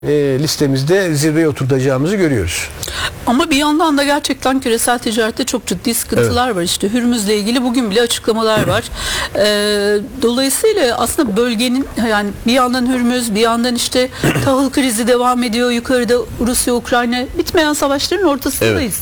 listemizde zirveye oturtacağımızı görüyoruz. Ama bir yandan da gerçekten küresel ticarette çok ciddi sıkıntılar var. İşte Hürmüz'le ilgili bugün bile açıklamalar var. Dolayısıyla aslında bölgenin, yani bir yandan Hürmüz, bir yandan işte tahıl krizi devam ediyor. Yukarıda Rusya, Ukrayna, bitmeyen savaşların ortasındayız.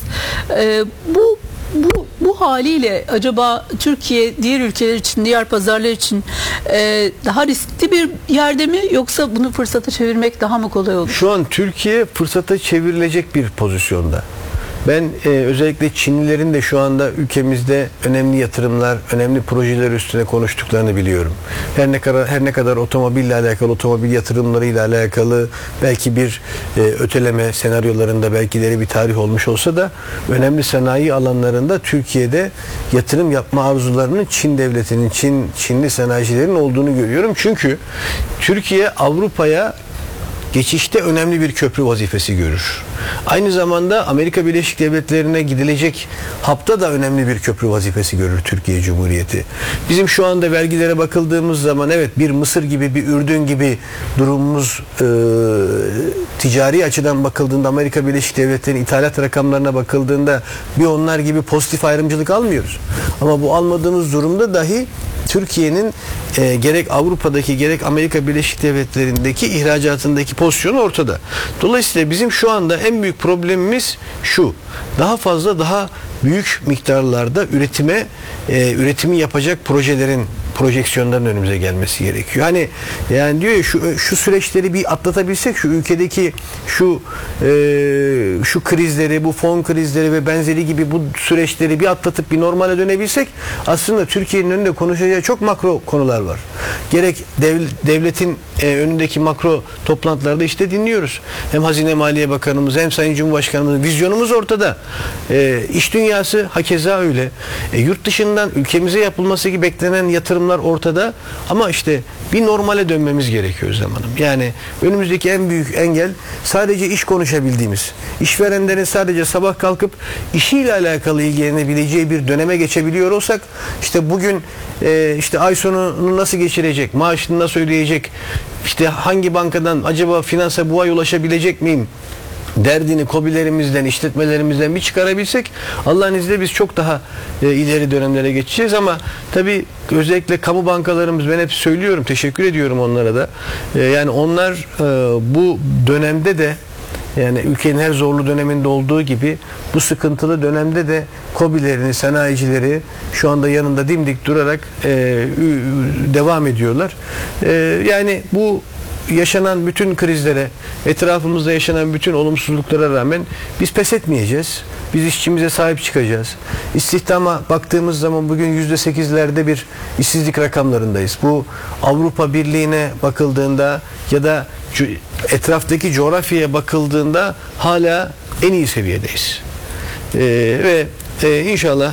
Bu haliyle acaba Türkiye diğer ülkeler için, diğer pazarlar için daha riskli bir yerde mi, yoksa bunu fırsata çevirmek daha mı kolay olur? Şu an Türkiye fırsata çevrilecek bir pozisyonda. Ben özellikle Çinlilerin de şu anda ülkemizde önemli yatırımlar, önemli projeler üstüne konuştuklarını biliyorum. Her ne kadar otomobille alakalı, otomobil yatırımlarıyla alakalı belki bir öteleme senaryolarında belki ileri bir tarih olmuş olsa da önemli sanayi alanlarında Türkiye'de yatırım yapma arzularının Çin devletinin, Çinli sanayicilerin olduğunu görüyorum. Çünkü Türkiye Avrupa'ya geçişte önemli bir köprü vazifesi görür. Aynı zamanda Amerika Birleşik Devletleri'ne gidilecek hapta da önemli bir köprü vazifesi görür Türkiye Cumhuriyeti. Bizim şu anda vergilere bakıldığımız zaman evet, bir Mısır gibi, bir Ürdün gibi durumumuz ticari açıdan bakıldığında, Amerika Birleşik Devletleri'nin ithalat rakamlarına bakıldığında bir onlar gibi pozitif ayrımcılık almıyoruz. Ama bu almadığımız durumda dahi Türkiye'nin gerek Avrupa'daki gerek Amerika Birleşik Devletleri'ndeki ihracatındaki pozisyonu ortada. Dolayısıyla bizim şu anda en büyük problemimiz şu: daha fazla, daha büyük miktarlarda üretimi yapacak projelerin, projeksiyonların önümüze gelmesi gerekiyor. Hani yani diyor ya, şu süreçleri bir atlatabilsek, şu ülkedeki şu krizleri, bu fon krizleri ve benzeri gibi bu süreçleri bir atlatıp bir normale dönebilsek, aslında Türkiye'nin önünde konuşacağı çok makro konular var. Gerek devletin önündeki makro toplantılarda işte dinliyoruz. Hem Hazine Maliye Bakanımız hem Sayın Cumhurbaşkanımızın vizyonumuz ortada. İş dünyası hakeza öyle. Yurt dışından ülkemize yapılması gibi beklenen yatırımlar ortada. Ama işte bir normale dönmemiz gerekiyor zamanım. Yani önümüzdeki en büyük engel sadece iş konuşabildiğimiz, işverenlerin sadece sabah kalkıp işiyle alakalı ilgilenebileceği bir döneme geçebiliyor olsak, işte bugün işte ay sonunu nasıl geçirecek, maaşını nasıl ödeyecek, işte hangi bankadan acaba finansa bu ay ulaşabilecek miyim derdini KOBİ'lerimizden, işletmelerimizden bir çıkarabilsek, Allah'ın izniyle biz çok daha ileri dönemlere geçeceğiz. Ama tabii özellikle kamu bankalarımız, ben hep söylüyorum, teşekkür ediyorum onlara da. Yani onlar bu dönemde de, yani ülkenin her zorlu döneminde olduğu gibi bu sıkıntılı dönemde de KOBİ'lerini, sanayicileri şu anda yanında dimdik durarak devam ediyorlar. Yani bu yaşanan bütün krizlere, etrafımızda yaşanan bütün olumsuzluklara rağmen biz pes etmeyeceğiz. Biz işçimize sahip çıkacağız. İstihdama baktığımız zaman bugün %8'lerde bir işsizlik rakamlarındayız. Bu Avrupa Birliği'ne bakıldığında ya da etraftaki coğrafyaya bakıldığında hala en iyi seviyedeyiz. Ve inşallah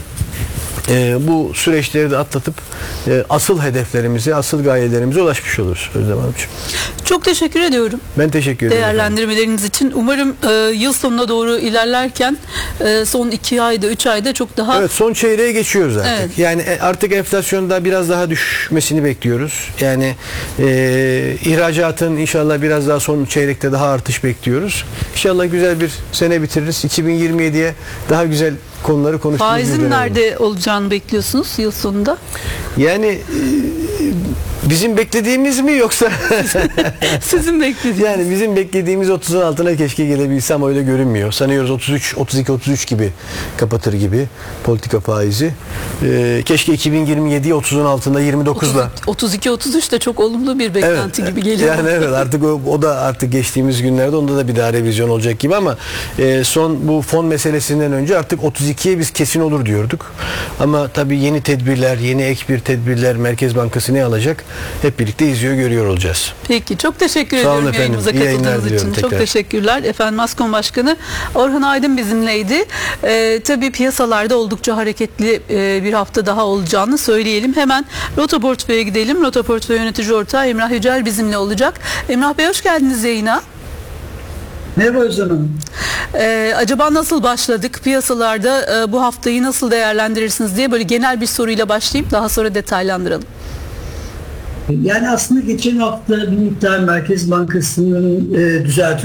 bu süreçleri de atlatıp asıl hedeflerimize, asıl gayelerimize ulaşmış oluruz Özlem Hanımcığım. Çok teşekkür ediyorum. Ben teşekkür ederim. Değerlendirmeleriniz için. Umarım yıl sonuna doğru ilerlerken son 2 ayda, 3 ayda çok daha... Evet, son çeyreğe geçiyoruz artık. Evet. Yani artık enflasyonda biraz daha düşmesini bekliyoruz. Yani ihracatın inşallah biraz daha son çeyrekte daha artış bekliyoruz. İnşallah güzel bir sene bitiririz. 2027'ye daha güzel konuları konuştuğumuz. Faizin nerede olacağını bekliyorsunuz yıl sonunda? Yani bizim beklediğimiz mi, yoksa sizin beklediğiniz? Yani bizim beklediğimiz 30'un altına keşke gelebilsem, öyle görünmüyor. Sanıyoruz 32-33 gibi kapatır gibi politika faizi. Keşke 2027'yi 30'un altında 29'la. 32-33 de çok olumlu bir beklenti gibi geliyor. Yani evet, artık o da artık geçtiğimiz günlerde onda da bir daha revizyon olacak gibi, ama son bu fon meselesinden önce artık 32'ye biz kesin olur diyorduk. Ama tabii yeni tedbirler, yeni ek bir tedbirler, Merkez Bankası ne alacak? Hep birlikte izliyor, görüyor olacağız. Peki, çok teşekkür ediyorum yayınımıza katıldığınız için. Çok teşekkürler. Efendim, Askom Başkanı Orhan Aydın bizimleydi. Tabii piyasalarda oldukça hareketli bir hafta daha olacağını söyleyelim. Hemen Rota Portföy'e gidelim. Rota Portföy yönetici ortağı Emrah Yücel bizimle olacak. Emrah Bey, hoş geldiniz yayına. Merhaba Özlem Hanım. Acaba nasıl başladık? Piyasalarda bu haftayı nasıl değerlendirirsiniz diye böyle genel bir soruyla başlayıp daha sonra detaylandıralım. Yani aslında geçen hafta bir miktar Merkez Bankası'nın düzeltiyor